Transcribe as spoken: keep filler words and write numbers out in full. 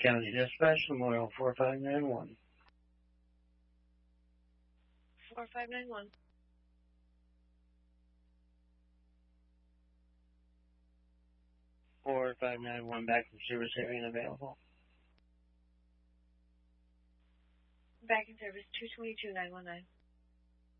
County Dispatch, Memorial four five nine one. four five nine one. four five nine one, back in service area and available. Back in service, two two two nine one nine.